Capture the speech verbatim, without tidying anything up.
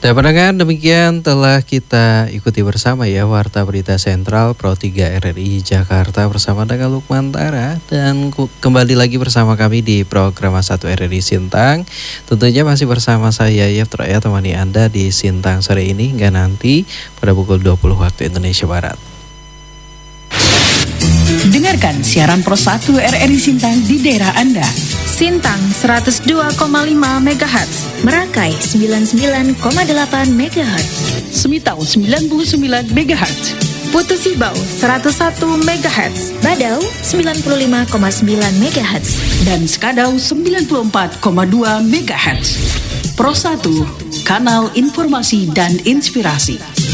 Dan pendengar, demikian telah kita ikuti bersama ya Warta Berita Sentral Pro tiga R R I Jakarta bersama dengan Lukman Tara. Dan kembali lagi bersama kami di program satu R R I Sintang. Tentunya masih bersama saya Yeftra ya, temani Anda di Sintang sore ini hingga nanti pada pukul dua puluh waktu Indonesia Barat. Dengarkan siaran Pro satu R R I Sintang di daerah Anda. Sintang seratus dua koma lima megahertz, Merakai sembilan puluh sembilan koma delapan megahertz, Semitau sembilan puluh sembilan megahertz, Putu Sibau seratus satu megahertz, Badau sembilan puluh lima koma sembilan megahertz, dan Skadau sembilan puluh empat koma dua megahertz. Pro satu, kanal informasi dan inspirasi.